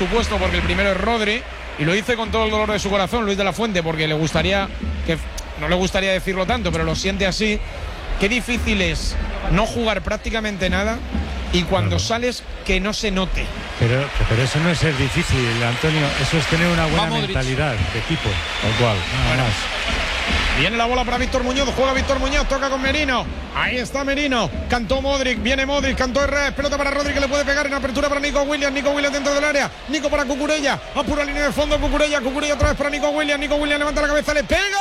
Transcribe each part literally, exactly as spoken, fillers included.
supuesto, porque el primero es Rodri, y lo dice con todo el dolor de su corazón, Luis de la Fuente, porque le gustaría que no le gustaría decirlo tanto, pero lo siente así. Qué difícil es no jugar prácticamente nada y cuando claro. sales que no se note. Pero, pero eso no es ser difícil, Antonio, eso es tener una buena mentalidad de equipo, tal cual. Bueno, viene la bola para Víctor Muñoz, juega Víctor Muñoz, toca con Merino. Ahí está Merino, cantó Modric, viene Modric, cantó Herrera, pelota para Rodri que le puede pegar en apertura para Nico Williams, Nico Williams dentro del área, Nico para Cucurella, a pura línea de fondo Cucurella, Cucurella otra vez para Nico Williams, Nico Williams levanta la cabeza, le pega,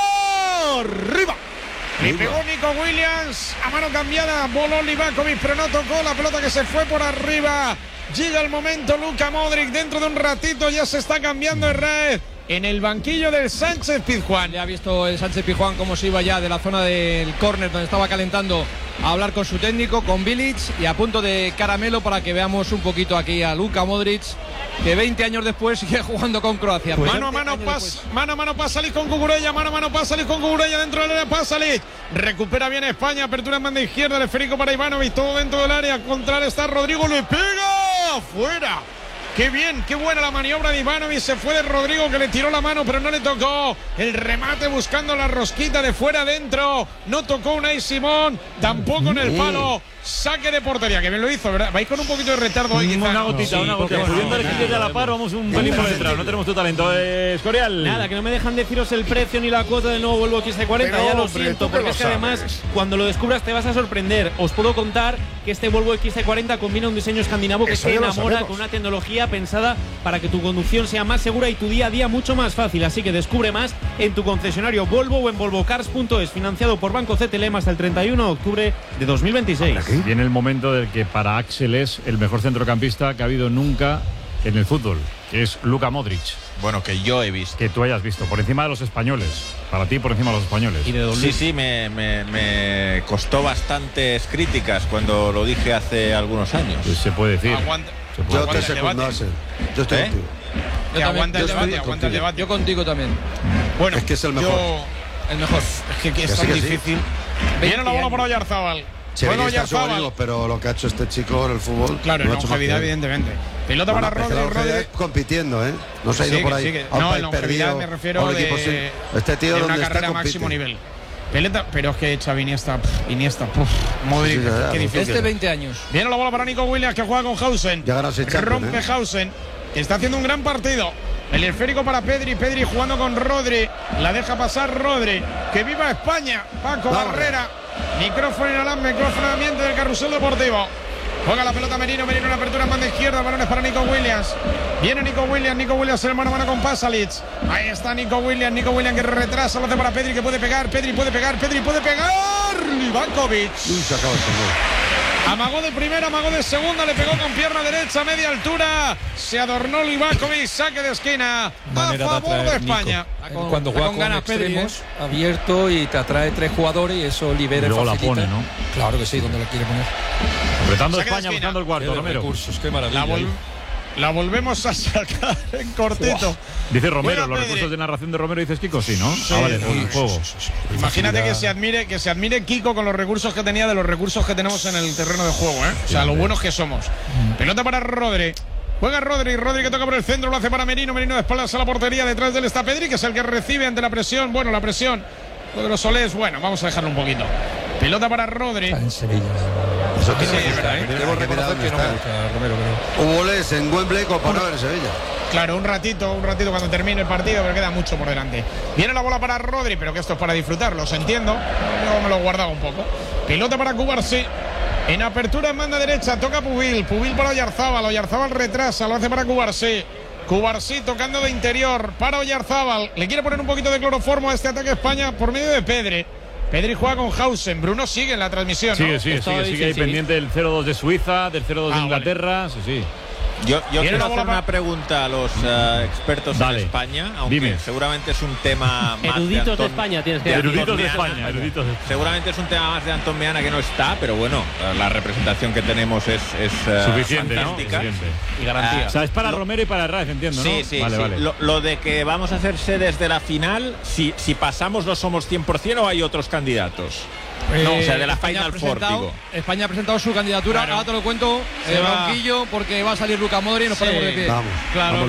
arriba. Le pegó Nico Williams a mano cambiada, voló Livakovic, pero no tocó la pelota que se fue por arriba. Llega el momento, Luka Modric, dentro de un ratito ya se está cambiando el red. En el banquillo del Sánchez Pizjuán. Ya ha visto el Sánchez Pizjuán cómo se iba ya de la zona del córner donde estaba calentando a hablar con su técnico, con Bilic, y a punto de caramelo para que veamos un poquito aquí a Luka Modric, que veinte años después sigue jugando con Croacia. Pues mano a mano pasa, mano a mano Pasalic con Cucurella, mano a mano Pasalic con Cucurella dentro del área, Pasalic. Recupera bien España, apertura en banda izquierda, el esférico para Ivanovic, todo dentro del área, contra él está Rodrigo, le pega, fuera. Qué bien, qué buena la maniobra de Ivanovic, se fue de Rodrigo que le tiró la mano pero no le tocó, el remate buscando la rosquita de fuera adentro, no tocó Unai Simón, tampoco en el palo, saque de portería, que bien lo hizo, ¿verdad? Vais con un poquito de retardo hoy, quizá. Una gotita, no, sí, una gotita. Pudiendo elegir a la par, vamos un pelín por detrás, no tenemos tu talento. Eh, Escorial. Nada, que no me dejan deciros el precio ni la cuota del nuevo Volvo X C cuarenta, pero, ya lo hombre, siento, porque lo es que además, cuando lo descubras te vas a sorprender. Os puedo contar que este Volvo X C cuarenta combina un diseño escandinavo que se enamora con una tecnología pensada para que tu conducción sea más segura y tu día a día mucho más fácil. Así que descubre más en tu concesionario Volvo o en volvo cars punto es, financiado por Banco C T L M hasta el treinta y uno de octubre de dos mil veintiséis. Viene el momento del que para Axel es el mejor centrocampista que ha habido nunca en el fútbol, que es Luka Modric. Bueno, que yo he visto. Que tú hayas visto, por encima de los españoles. Para ti, por encima de los españoles. Y de sí, sí, me, me, me costó bastantes críticas cuando lo dije hace algunos años. Pues se puede decir. Aguanta. Se puede yo te secundo, Axel. Yo estoy ¿Eh? contigo. Que yo aguanta el yo debate, estoy aguanta el debate. Yo contigo también. Bueno, es que es el mejor. Yo, el mejor. Es que, que es que tan sí, que difícil. Sí. Viene la bola para Oyarzábal. Sí, Bueno, Oyarzábal, pero lo que ha hecho este chico en el fútbol. Claro, en longevidad, evidentemente. Pelota bueno, para Rodri, Rodri. compitiendo, ¿eh? No se ha ido sigue, por ahí. Sigue. A un no, país en longevidad perdido, me refiero a un equipo de, sin... Este tío de donde una carrera está, máximo compite. nivel. Pelota, pero es que Xavi Iniesta, pff, Iniesta, puf, Modric, Sí, sí, ya, qué difícil. Este veinte años. Viene la bola para Nico Williams que juega con Hausen. Ya ganó seis Champions, Rompe ¿eh? Hausen, que está haciendo un gran partido. El esférico para Pedri, Pedri jugando con Rodri. La deja pasar Rodri. Que viva España. Paco Vamos. Barrera. Micrófono inhalante, micrófono ambiente del carrusel deportivo. Juega la pelota Merino, Merino en apertura en banda izquierda, balones para Nico Williams. Viene Nico Williams, Nico Williams en el mano a mano con Pasalic. Ahí está Nico Williams, Nico Williams que retrasa, lo hace para Pedri que puede pegar, Pedri puede pegar, Pedri puede pegar. Livakovic. Uy, se acaba el gol. Amagó de primera, amagó de segunda, le pegó con pierna derecha a media altura. Se adornó Livakovic, saque de esquina Manera a favor de, de España. Con, Cuando juega con, con ganas extremos, Pedri, ¿eh? abierto y te atrae tres jugadores y eso libera y luego facilita. La pone, ¿no? Claro que sí, donde la quiere poner. Apretando España, buscando el cuarto, Romero. Recursos, qué maravilla. La, vol la volvemos a sacar en cortito. Wow. Dice Romero, Buena los Pedri. recursos de narración de Romero, dices Kiko, sí, ¿no? Sí, ah, vale, sí, por el sí, juego. sí, sí, sí. Imagínate que se admire, que se admire Kiko con los recursos que tenía de los recursos que tenemos en el terreno de juego, ¿eh? O sea, lo buenos que somos. Pelota para Rodri. Juega Rodri, Rodri que toca por el centro, lo hace para Merino, Merino de espaldas a la portería, detrás de él está Pedri, que es el que recibe ante la presión. Bueno, la presión de los Solés, bueno, vamos a dejarlo un poquito. Pelota para Rodri. Está en Sevilla. Eso sí, es verdad, ¿eh? Debo reconocer que no me gusta Romero, pero... Hubo goles en Wembley comparado en Sevilla. Claro, un ratito, un ratito cuando termine el partido, pero queda mucho por delante. Viene la bola para Rodri, pero que esto es para disfrutarlo, os entiendo. Yo me lo guardaba un poco. Pelota para Cubarsí. En apertura en banda derecha, toca Pubil. Pubil para Oyarzábal. Oyarzábal retrasa, lo hace para Cubarsí. Cubarsí tocando de interior para Oyarzábal. Le quiere poner un poquito de cloroformo a este ataque a España por medio de Pedri. Pedri juega con Hausen. Bruno sigue en la transmisión, ¿no? Sigue, sigue, sigue, sigue ahí pendiente del cero dos de Suiza, del cero dos ah, de Inglaterra. Vale. Sí, sí. Yo, yo quiero hacer una pregunta a los uh, expertos Dale. en España, aunque Dime. seguramente es un tema más eruditos de, Anton, de España tienes que de decir. Eruditos de Meana. España, eruditos de España. Seguramente es un tema más de Antón Meana que no está, pero bueno, la representación que tenemos es, es uh, suficiente, ¿no? fantástica. Suficiente. Y garantía. Uh, o sea, es para lo, Romero y para Herrera, entiendo, ¿no? Sí, sí, vale, sí. vale. Lo, lo de que vamos a hacer sedes de la final, si, si pasamos no somos cien por cien o hay otros candidatos. Eh, no, o sea, de la España Final ha Four, presentado- digo. España ha presentado su candidatura. Claro. Ahora te lo cuento Se de va- banquillo porque va a salir Luka Modric y nos Sí. ponemos de pie. Vamos. Claro.